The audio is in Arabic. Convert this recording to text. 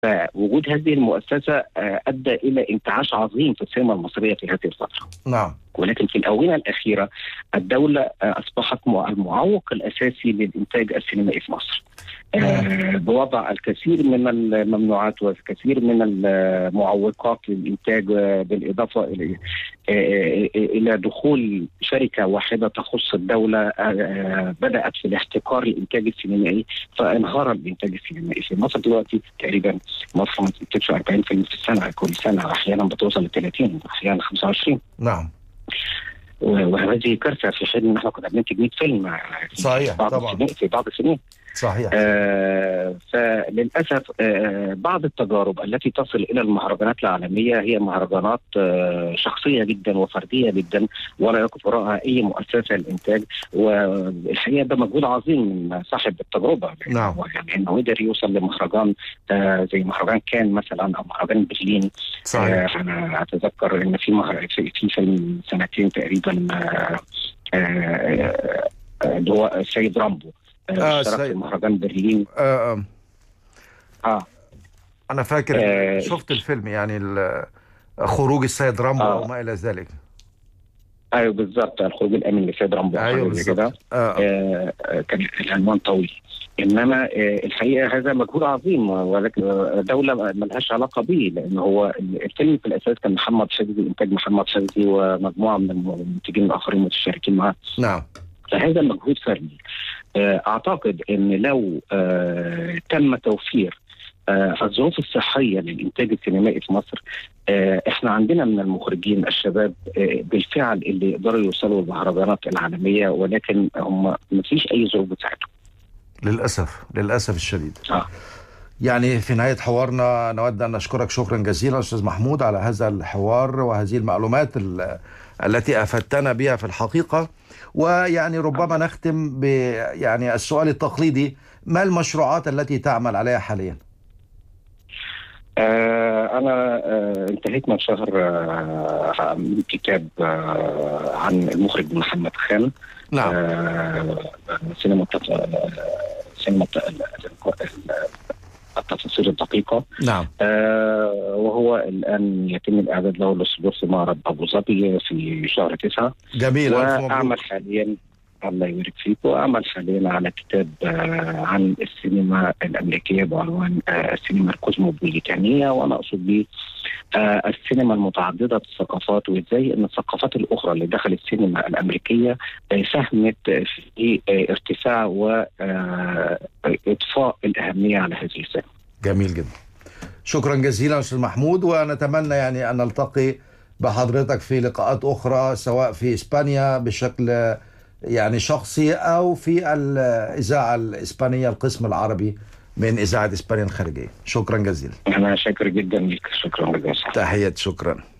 فوجود هذه المؤسسة أدى إلى انتعاش عظيم في السينما المصرية في هذه الفترة. نعم. ولكن في الآونة الأخيرة الدولة أصبحت المعوق الأساسي للإنتاج السينمائي في مصر، بوضع الكثير من الممنوعات والكثير من المعوقات للإنتاج، بالإضافة إلى دخول شركة واحدة تخص الدولة بدأت في الاحتكار الإنتاج السينمائي، فانهار الإنتاج السينمائي في مصر. دلوقتي تقريبا مصر ما بتنتجش 40 فيلم في السنة، كل سنة أحيانا بتوصل ل 30 أحيانا 25. نعم. وهذه كارثة في حين ان احنا كنا بننتج 100 فيلم صحيح طبعا في بعض السنين. صحيح. فللأسف بعض التجارب التي تصل إلى المهرجانات العالمية هي مهرجانات شخصية جدا وفردية جدا، ولا يقف وراءها أي مؤسسة للإنتاج. والحقيقة ده مجهود عظيم من صاحب التجربة. نعم. يعني إنه قدر يوصل لمهرجان زي مهرجان كان مثلا أو مهرجان برلين. صحيح. أنا أتذكر إن في فيلم سنتين تقريبا اللي هو السيد رامبو اشترك في مهرجان برلين. أنا فاكر شفت الفيلم، يعني خروج السيد رامبو وما إلى ذلك. ايوه بالظبط، الخروج الامن للسيد رامبو. ايوه بالظبط. كان العنوان طويل، انما الحقيقه هذا مجهود عظيم، ولكن دوله ما لهاش علاقه به، لان هو الفيلم في الاساس كان محمد شاذلي، انتاج محمد شاذلي ومجموعه من المنتجين الاخرين متشاركين معاه. نعم. فهذا مجهود فردي. اعتقد ان لو تم توفير الظروف الصحية للإنتاج السينمائي في مصر، إحنا عندنا من المخرجين الشباب بالفعل اللي يقدروا يوصلوا للمهرجانات العالمية، ولكن هم ما فيش أي ظروف بتاعتهم للأسف الشديد. يعني في نهاية حوارنا نود أن نشكرك شكرا جزيلا أستاذ محمود على هذا الحوار وهذه المعلومات التي أفدتنا بها في الحقيقة. ويعني ربما نختم يعني السؤال التقليدي: ما المشروعات التي تعمل عليها حاليا؟ أنا انتهيت من شهر من كتاب عن المخرج محمد خان. نعم. سينما التفاصيل الدقيقة. نعم. وهو الآن يتم الإعداد له للصدور في معرض أبو ظبي في شهر 9. جميل. وأعمل حاليا، الله يبارك فيك، وأعمل حاليا على كتاب عن السينما الأمريكية بعنوان السينما الكوزموبوليتانية، وأنا أقصد به السينما المتعددة الثقافات، وإزاي أن الثقافات الأخرى اللي دخلت السينما الأمريكية ساهمت في ارتفاع وإضفاء الأهمية على هذه السينما. جميل جدا. شكرا جزيلا أستاذ محمود، ونتمنى يعني أن نلتقي بحضرتك في لقاءات أخرى، سواء في إسبانيا بشكل يعني شخصي أو في الإذاعة الإسبانية القسم العربي من إذاعة إسبانيا الخارجية. شكرا جزيلا. أنا شاكر جدا لك. شكرا جزيلا. تحية. شكرا.